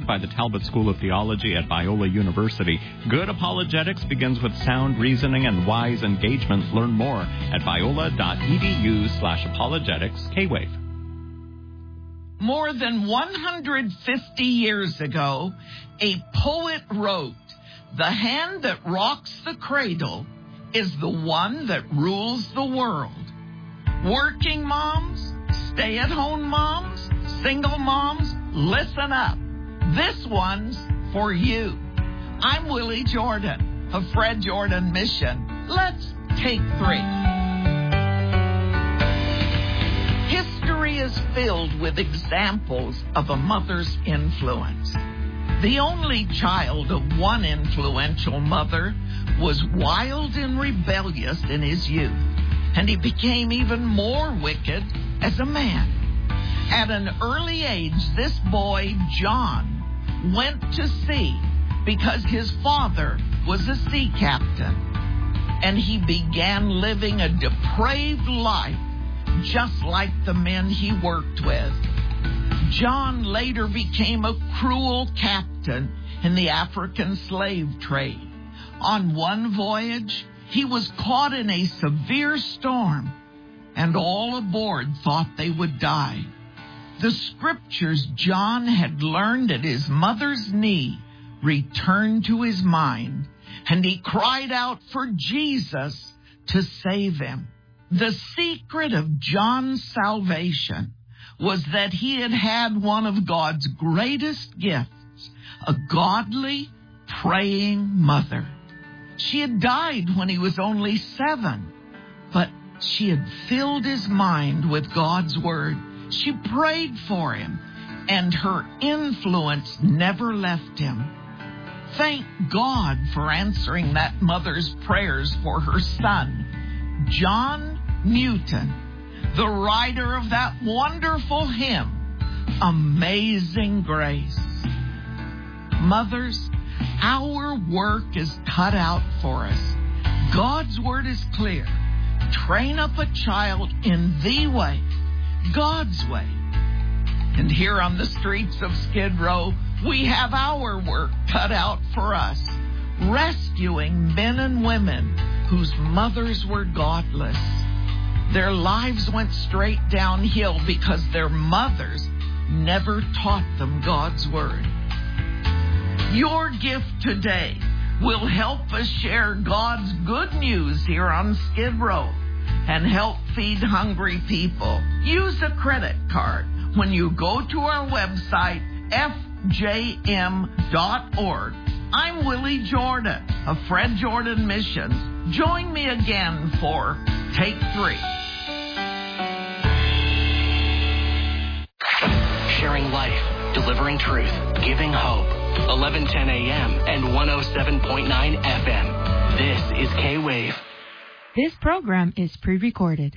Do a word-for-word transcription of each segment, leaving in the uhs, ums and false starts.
by the Talbot School of Theology at Biola University. Good apologetics begins with sound reasoning and wise engagement. Learn more at biola.edu slash apologetics K-Wave. More than one hundred fifty years ago, a poet wrote, "The hand that rocks the cradle is the one that rules the world." Working moms, stay-at-home moms, single moms, listen up. This one's for you. I'm Willie Jordan of Fred Jordan Mission. Let's take three. History is filled with examples of a mother's influence. The only child of one influential mother was wild and rebellious in his youth, and he became even more wicked as a man. At an early age, this boy, John, went to sea because his father was a sea captain, and he began living a depraved life just like the men he worked with. John later became a cruel captain in the African slave trade. On one voyage, he was caught in a severe storm, and all aboard thought they would die. The scriptures John had learned at his mother's knee returned to his mind, and he cried out for Jesus to save him. The secret of John's salvation was that he had had one of God's greatest gifts, a godly, praying mother. She had died when he was only seven, but she had filled his mind with God's word. She prayed for him, and her influence never left him. Thank God for answering that mother's prayers for her son, John Newton, the writer of that wonderful hymn, Amazing Grace. Mothers, our work is cut out for us. God's word is clear. Train up a child in the way, God's way. And here on the streets of Skid Row, we have our work cut out for us, rescuing men and women whose mothers were godless. Their lives went straight downhill because their mothers never taught them God's word. Your gift today will help us share God's good news here on Skid Row and help feed hungry people. Use a credit card when you go to our website, f j m dot org. I'm Willie Jordan of Fred Jordan Missions. Join me again for Take Three. Sharing life, delivering truth, giving hope. eleven ten a.m. and one oh seven point nine F M. This is K-Wave. This program is pre-recorded.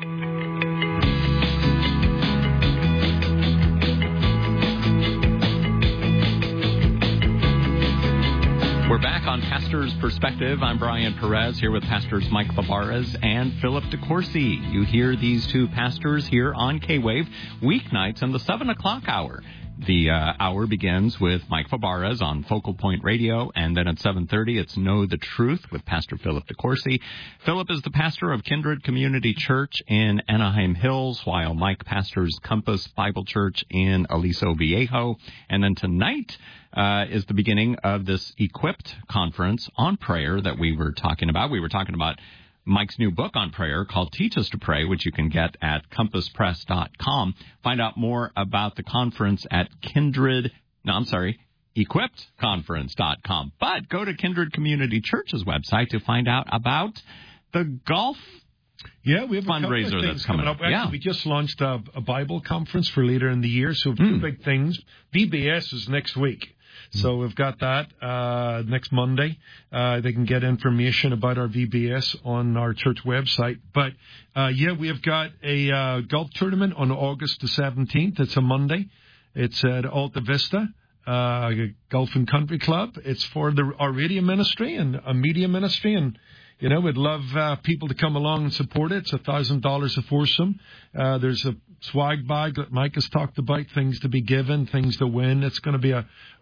We're back on Pastor's Perspective. I'm Brian Perez here with Pastors Mike Fabarez and Philip DeCourcy. You hear these two pastors here on K-Wave weeknights in the seven o'clock hour. The uh, hour begins with Mike Fabarez on Focal Point Radio, and then at seven thirty, it's Know the Truth with Pastor Philip DeCourcy. Philip is the pastor of Kindred Community Church in Anaheim Hills, while Mike pastors Compass Bible Church in Aliso Viejo. And then tonight uh, is the beginning of this Equipped conference on prayer that we were talking about. We were talking about Mike's new book on prayer called Teach Us to Pray, which you can get at compass press dot com. Find out more about the conference at Kindred, no, I'm sorry, equipped conference dot com. But go to Kindred Community Church's website to find out about the golf yeah, we have a fundraiser couple of things that's coming up. Actually, yeah. we just launched a, a Bible conference for later in the year, so two Mm. big things. V B S is next week. So we've got that uh, next Monday. Uh, they can get information about our V B S on our church website. But, uh, yeah, we have got a uh, golf tournament on August the seventeenth. It's a Monday. It's at Alta Vista uh, Golf and Country Club. It's for the, our radio ministry and a media ministry. And, you know, we'd love uh, people to come along and support it. It's one thousand dollars a foursome. Uh, there's a swag bag that Mike has talked about, things to be given, things to win. It's going to be a